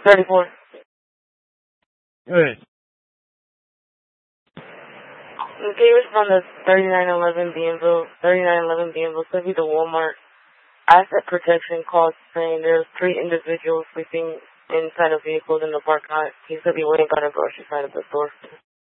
34. Good. Can you respond to 3911 Bienville, could be the Walmart asset protection call saying there's 3 individuals sleeping inside of vehicles in the parking lot. He could be waiting on a grocery side of the store.